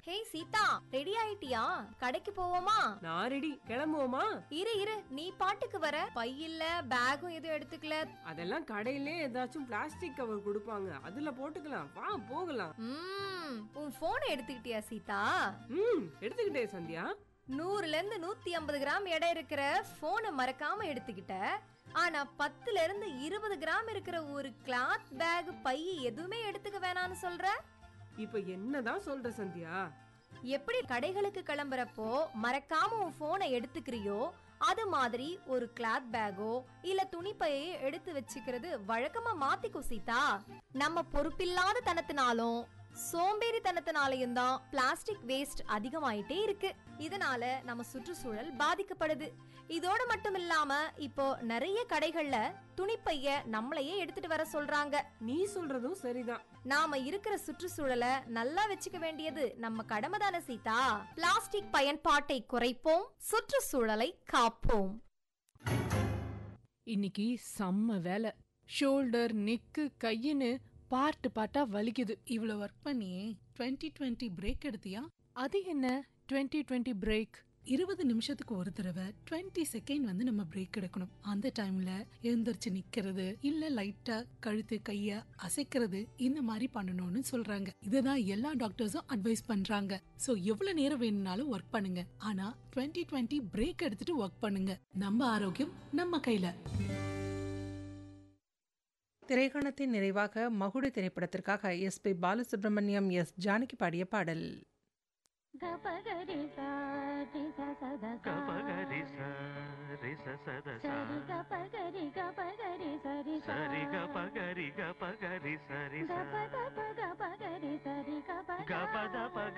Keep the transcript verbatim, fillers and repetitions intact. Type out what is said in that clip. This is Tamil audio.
ஹே சீதா, ரெடி ஆயிட்டியா? கடைக்கு போவோமா? நான் ரெடி. கிளம்புவோமா? இரு இரு, நீ பாட்டுக்கு வர. பை இல்ல, பேகும் எதுவும் எடுத்துக்கல. அதெல்லாம் கடையிலே ஏதாச்சும் பிளாஸ்டிக் கவர் கொடுப்பாங்க, அதுல போட்டுக்கலாம். வா போகலாம். ம், உன் போனை எடுத்துக்கிட்டியா சீதா? ம், எடுத்துக்கிட்டே சந்தியா. நூறுல இருந்து நூத்தி ஐம்பது கிராம் எடை இருக்கிற போனை மறக்காம எடுத்துக்கிட்ட. ஆனா பத்துல இருந்து இருபது கிராம் இருக்கிற ஒரு கிளாத் பேக், பை எதுவுமே எடுத்துக்க வேணாம்னு சொல்ற. இப்ப என்னதான் சொல்ற சந்தியா? எப்படி கடைகளுக்கு கிளம்புறப்போ மறக்காம உன் போனை எடுத்துக்கிறியோ, அது மாதிரி ஒரு கிளாத் பேக்கோ இல்ல துணிப்பையை எடுத்து வச்சுக்கிறது வழக்கமா மாத்திக்கோ சீதா. நம்ம பொறுப்பில்லாத தனத்தினாலும் சோம்பேறித்தனத்தினாலையும் தான் பிளாஸ்டிக் வேஸ்ட் அதிகமாயிட்டே இருக்கு. இதனால நம்ம சுற்றுச்சூழல் பாதிக்கப்படுது. இதோட மட்டும் இல்லாம இப்போ நிறைய கடைகள்ல துணிப்பைய நம்மளையே எடுத்துட்டு வர சொல்றாங்க. நீ சொல்றதும் சரிதான். நாம இருக்கிற சுற்றுச்சூழலை நல்லா வச்சுக்க வேண்டியது நம்ம கடமை தானே சீதா. பிளாஸ்டிக் பயன்பாட்டை குறைப்போம், சுற்றுச்சூழலை காப்போம். இன்னைக்கு செம்ம வேலை. ஷோல்டர், நெக்கு, கையின்னு பார்ட் பார்ட்டா வலிக்குது. இவ்வளவு ஒர்க் பண்ணியே டுவெண்ட்டி டுவெண்ட்டி பிரேக் எடுத்தியா? அது என்ன டுவெண்ட்டி டுவெண்ட்டி பிரேக்? இருபது நிமிஷத்துக்கு ஒரு தடவை டுவெண்ட்டி செகண்ட் வந்து நம்ம பிரேக் எடுக்கணும். அந்த டைம்ல எழுந்திருச்சு நிக்கிறது, இல்ல லைட்டா கழுத்து கைய அசைக்கிறது, இந்த மாதிரி பண்ணணும்னு சொல்றாங்க. இதுதான் எல்லா டாக்டர்ஸும் அட்வைஸ் பண்றாங்க. சோ எவ்வளவு நேரம் வேணும்னாலும் ஒர்க் பண்ணுங்க, ஆனா டுவெண்ட்டி டுவெண்ட்டி பிரேக் எடுத்துட்டு ஒர்க் பண்ணுங்க. நம்ம ஆரோக்கியம் நம்ம கையில. திரைக்கணத்தின் நிறைவாக மகுடு திரைப்படத்திற்காக S B Balasubramaniam, S Janaki பாடிய பாடல். கபகரி சாரி சதா கபகரி சாரி சதா சரி கபகரி கபகரி சரி சரி கபகரி கபகரி சரி சதா கபகரி சரி கபகரி